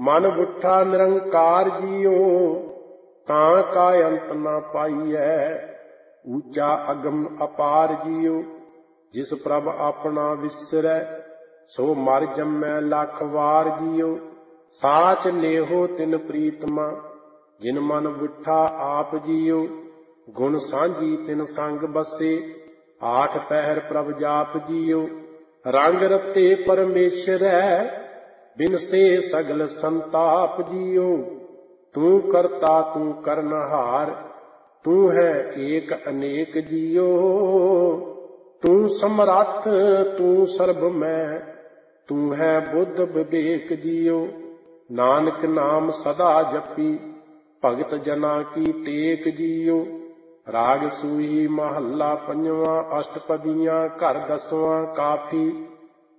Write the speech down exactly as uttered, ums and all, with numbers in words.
ਮਨ ਬੁੱਠਾ ਨਿਰੰਕਾਰ ਜੀਓ, ਤਾਂ ਕਾ ਅੰਤ ਨਾ ਪਾਈਐ। ਊਚਾ ਅਗਮ ਅਪਾਰ ਜੀਓ, ਜਿਸ ਪ੍ਰਭ ਆਪਣਾ ਵਿਸਰੈ, ਸੋ ਮਰ ਜੰਮੈ ਲੱਖ ਵਾਰ ਜੀਓ। ਸਾਚ ਨੇਹੋ ਤਿਨ ਪ੍ਰੀਤਮਾ, ਜਿਨ ਮਨ ਬੁੱਠਾ ਆਪ ਜੀਓ। ਗੁਣ ਸਾਂਝੀ ਤਿਨ ਸੰਗ ਬਸੇ, ਆਠ ਪਹਿਰ ਪ੍ਰਭ ਜਾਪ ਜੀਓ। ਰੰਗ ਰਤੇ ਪਰਮੇਸ਼ਰੈ, ਬਿਨ ਸੇ ਸਗਲ ਸੰਤਾਪ ਜੀਓ। ਤੂੰ ਕਰਤਾ ਤੂੰ ਕਰਨਹਾਰ, ਤੂੰ ਹੈ ਏਕ ਅਨੇਕ ਜੀਓ। ਤੂੰ ਸਮਰੱਥ ਤੂੰ ਸਰਬ ਮੈਂ, ਤੂੰ ਹੈ ਬੁੱਧ ਵਿਵੇਕ ਜੀਓ। ਨਾਨਕ ਨਾਮ ਸਦਾ ਜਪੀ, ਭਗਤ ਜਨਾ ਕੀ ਟੇਕ ਜੀਓ। ਰਾਗ ਸੂਈ ਮਹੱਲਾ ਪੰਜਵਾਂ, ਅਸ਼ਟਪਦੀਆਂ ਘਰ ਦਸਵਾਂ ਕਾਫੀ।